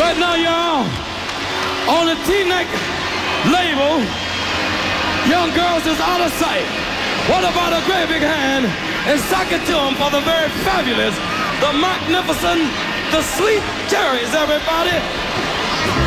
Right now, y'all, on the T-Neck label, young girls is out of sight. What about a great big hand and sock it to them for the very fabulous, the magnificent, the sweet cherries, everybody.